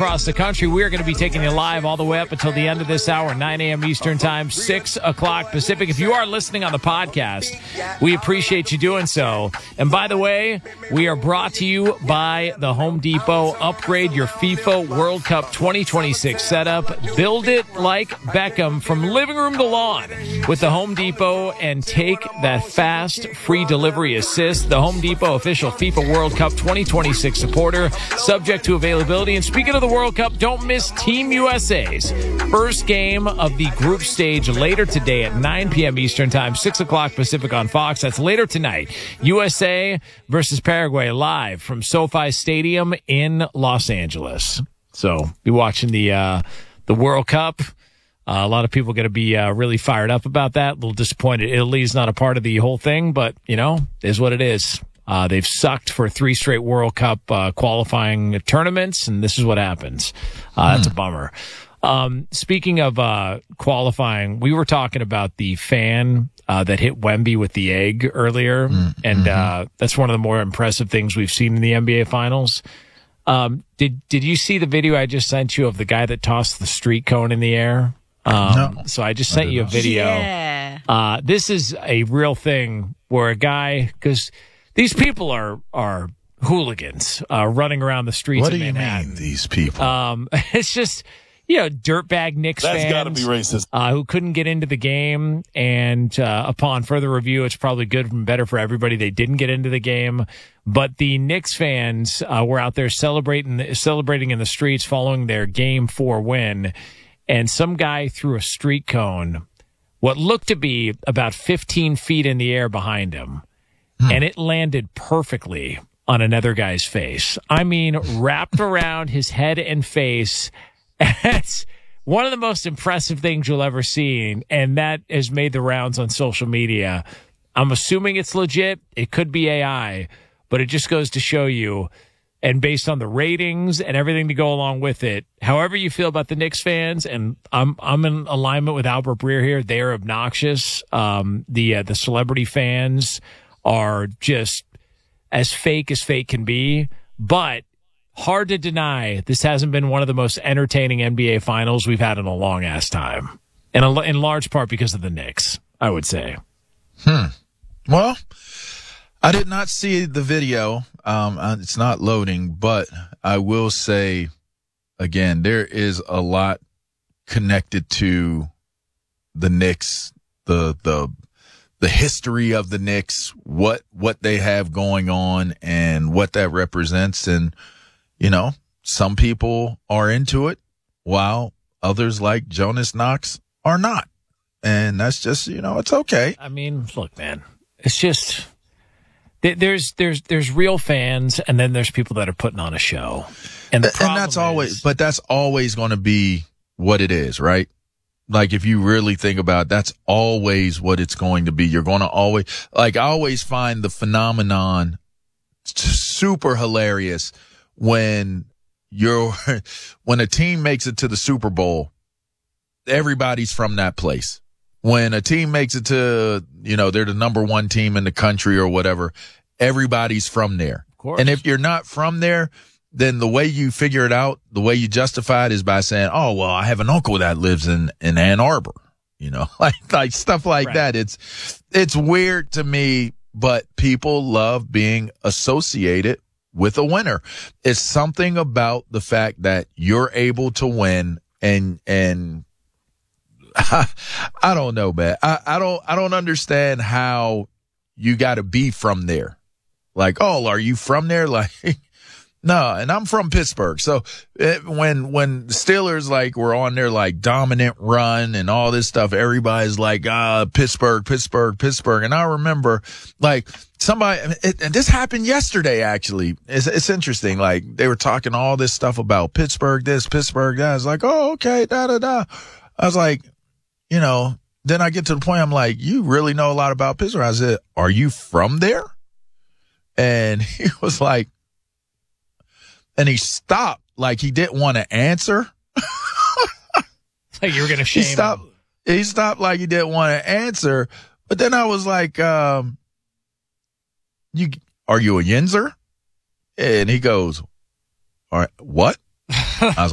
across the country. We are going to be taking you live all the way up until the end of this hour, 9 a.m. Eastern Time, 6 o'clock Pacific. If you are listening on the podcast, we appreciate you doing so. And by the way, we are brought to you by the Home Depot. Upgrade your FIFA World Cup 2026 setup. Build it like Beckham from living room to lawn with the Home Depot and take that fast, free delivery assist. The Home Depot official FIFA World Cup 2026 supporter, subject to availability. And speaking of the World Cup, don't miss Team USA's first game of the group stage later today at 9 p.m. Eastern Time, 6 o'clock Pacific on Fox. That's later tonight. USA versus Paraguay live from SoFi Stadium in Los Angeles. So be watching the World Cup. A lot of people are going to be really fired up about that. A little disappointed Italy's not a part of the whole thing, but, you know, it is what it is. They've sucked for 3 straight World Cup qualifying tournaments, and this is what happens. That's a bummer. Speaking of qualifying, we were talking about the fan that hit Wemby with the egg earlier, and that's one of the more impressive things we've seen in the NBA Finals. Did you see the video I just sent you of the guy that tossed the street cone in the air? No. So I just sent you a video. Yeah. This is a real thing where a guy, because these people are hooligans running around the streets What of do you Manhattan. mean, these people? It's just, you know, dirtbag Knicks fans. That's got to be racist. Who couldn't get into the game. And upon further review, it's probably good and better for everybody they didn't get into the game. But the Knicks fans were out there celebrating in the streets following their Game 4 win. And some guy threw a street cone, what looked to be about 15 feet in the air behind him. And it landed perfectly on another guy's face. I mean, wrapped around his head and face. It's one of the most impressive things you'll ever see, and that has made the rounds on social media. I'm assuming it's legit. It could be AI, but it just goes to show you, and based on the ratings and everything to go along with it, however you feel about the Knicks fans, and I'm in alignment with Albert Breer here, they are obnoxious. The celebrity fans are just as fake can be, but hard to deny this hasn't been one of the most entertaining NBA Finals we've had in a long-ass time. And in large part because of the Knicks, I would say. Well, I did not see the video. It's not loading, but I will say, again, there is a lot connected to the Knicks, the history of the Knicks, what they have going on and what that represents. And, you know, some people are into it while others like Jonas Knox are not. And that's just, you know, it's okay. I mean, look, man, it's just there's real fans, and then there's people that are putting on a show. And that's always going to be what it is, right? Like, if you really think about it, that's always what it's going to be. You're going to always, like, I always find the phenomenon super hilarious when a team makes it to the Super Bowl, everybody's from that place. When a team makes it to, you know, they're the number 1 team in the country or whatever, everybody's from there. Of course. And if you're not from there, then the way you figure it out, the way you justify it is by saying, oh, well, I have an uncle that lives in Ann Arbor, you know, like stuff like that. It's weird to me, but people love being associated with a winner. It's something about the fact that you're able to win, and I don't know, man. I don't understand how you got to be from there. Like, oh, are you from there? Like, no, and I'm from Pittsburgh. So when the Steelers like were on their like dominant run and all this stuff, everybody's like, Pittsburgh. And I remember like somebody, and this happened yesterday, actually. It's interesting. Like, they were talking all this stuff about Pittsburgh, this, Pittsburgh, that. I was like, oh, okay, da. I was like, you know, then I get to the point, I'm like, you really know a lot about Pittsburgh. I said, are you from there? And he was like, and he stopped like he didn't want to answer. Like you were going to shame him. He stopped like he didn't want to answer. But then I was like, are you a Yinzer? And he goes, all right, what? I was